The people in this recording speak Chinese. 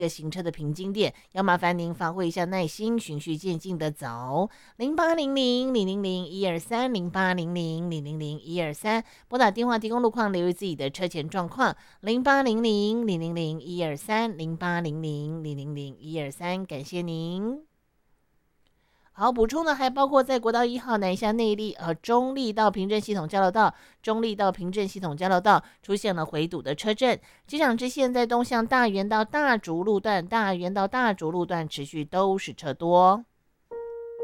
个行车的瓶颈点，要麻烦您发挥一下耐心，循序渐进的走。0800-000-123，0800-000-123，拨打电话提供路况，留意自己的车前状况。0800-000-123，0800-000-123，感谢您。好，补充的还包括在国道1号南下内力中立到平镇系统交流道，中立到平镇系统交流道出现了回堵的车阵，机场支线在东向大园到大竹路段，大园到大竹路段持续都是车多。